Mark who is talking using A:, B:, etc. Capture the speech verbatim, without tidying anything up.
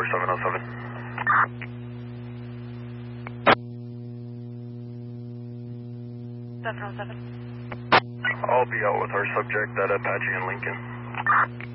A: four seven oh seven.
B: seven oh seven.
A: I'll be out with our subject at Apache and Lincoln.